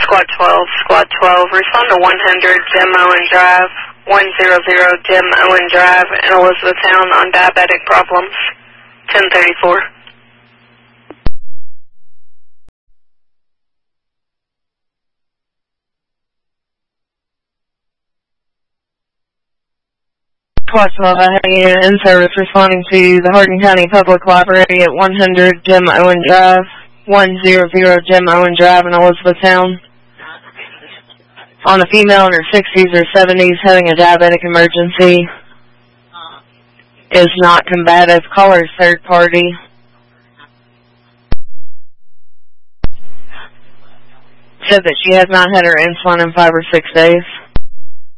Squad 12, Squad 12, respond to 100 Jim Owen Drive, 100 Jim Owen Drive in Elizabethtown on diabetic problems, 1034. Squad 12, I have you in service responding to the Hardin County Public Library at 100 Jim Owen Drive, 100 Jim Owen Drive in Elizabethtown. On a female in her 60s or 70s having a diabetic emergency. Is not combative. Caller's third party. Said that she has not had her insulin in 5 or 6 days.